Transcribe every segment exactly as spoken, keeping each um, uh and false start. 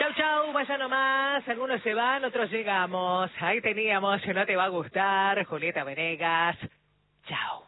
Chau, chau, vaya nomás. Algunos se van, otros llegamos. Ahí teníamos, no te va a gustar, Julieta Venegas. Chau.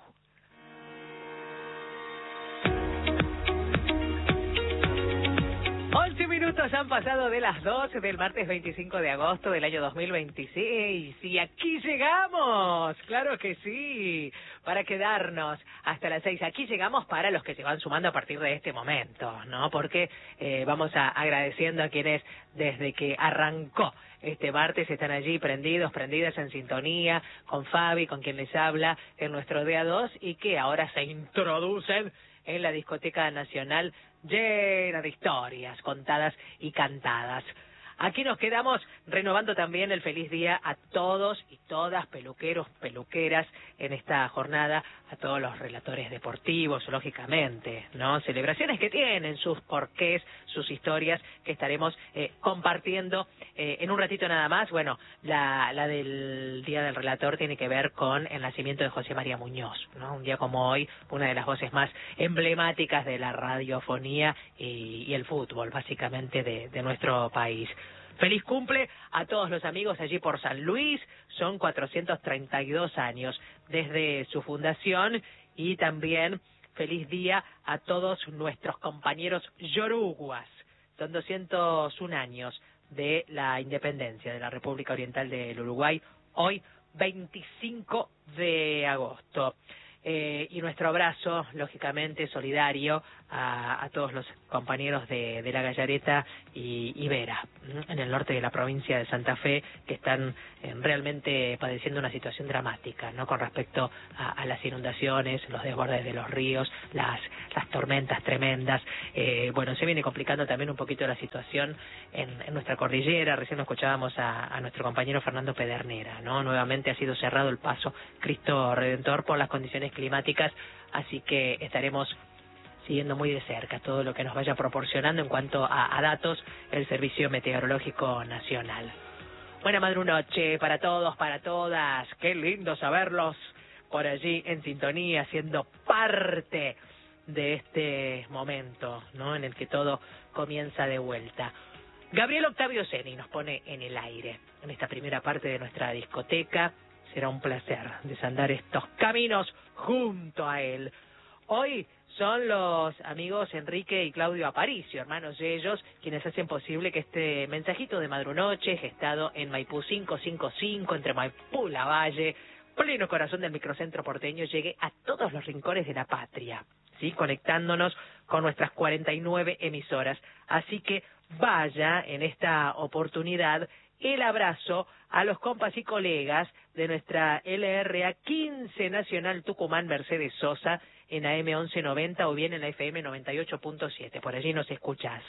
once minutos han pasado de las doce del martes veinticinco de agosto del año dos mil veintiséis. Y aquí llegamos, claro que sí, para quedarnos hasta las seis. Aquí llegamos para los que se van sumando a partir de este momento, ¿no? Porque eh, vamos a agradeciendo a quienes desde que arrancó este martes están allí prendidos, prendidas en sintonía con Fabi, con quien les habla en nuestro día dos, y que ahora se introducen en la Discoteca Nacional llena de historias contadas y cantadas. Aquí nos quedamos renovando también el feliz día a todos y todas, peluqueros, peluqueras, en esta jornada, a todos los relatores deportivos, lógicamente, ¿no? Celebraciones que tienen sus porqués, sus historias, que estaremos eh, compartiendo eh, en un ratito nada más. Bueno, la, la del Día del Relator tiene que ver con el nacimiento de José María Muñoz, ¿no? Un día como hoy, una de las voces más emblemáticas de la radiofonía y, y el fútbol, básicamente, de, de nuestro país. Feliz cumple a todos los amigos allí por San Luis, son cuatrocientos treinta y dos años desde su fundación, y también feliz día a todos nuestros compañeros yoruguas. Son doscientos un años de la independencia de la República Oriental del Uruguay, hoy veinticinco de agosto. Eh, y nuestro abrazo, lógicamente, solidario a, a todos los compañeros de, de la Gallareta y, y Vera, en el norte de la provincia de Santa Fe, que están eh, realmente padeciendo una situación dramática, ¿no? Con respecto a, a las inundaciones, los desbordes de los ríos, las, las tormentas tremendas. Eh, bueno, se viene complicando también un poquito la situación en, en nuestra cordillera. Recién lo escuchábamos a, a nuestro compañero Fernando Pedernera, ¿no? Nuevamente ha sido cerrado el paso Cristo Redentor por las condiciones climáticas, así que estaremos siguiendo muy de cerca todo lo que nos vaya proporcionando en cuanto a, a datos el Servicio Meteorológico Nacional. Buena madrunoche para todos, para todas. Qué lindo saberlos por allí en sintonía, siendo parte de este momento, ¿no? En el que todo comienza de vuelta. Gabriel Octavio Ceni nos pone en el aire en esta primera parte de nuestra discoteca. Será un placer desandar estos caminos junto a él. Hoy son los amigos Enrique y Claudio Aparicio, hermanos de ellos, quienes hacen posible que este mensajito de madrunoche, gestado en Maipú quinientos cincuenta y cinco, entre Maipú y Lavalle, pleno corazón del microcentro porteño, llegue a todos los rincones de la patria, ¿sí? Conectándonos con nuestras cuarenta y nueve emisoras. Así que vaya en esta oportunidad el abrazo a los compas y colegas de nuestra L R A quince Nacional Tucumán Mercedes Sosa en A M once noventa o bien en la F M noventa y ocho punto siete. Por allí nos escuchás.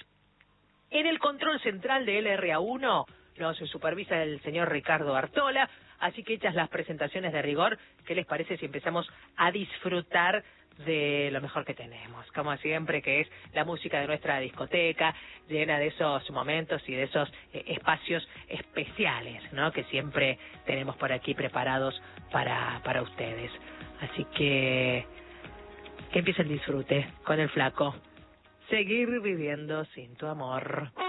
En el control central de L R A uno nos supervisa el señor Ricardo Artola, así que hechas las presentaciones de rigor, ¿qué les parece si empezamos a disfrutar de lo mejor que tenemos, como siempre, que es la música de nuestra discoteca, llena de esos momentos y de esos eh, espacios especiales, ¿no? Que siempre tenemos por aquí preparados para, para ustedes. Así que que empiece el disfrute con el flaco. Seguir viviendo sin tu amor.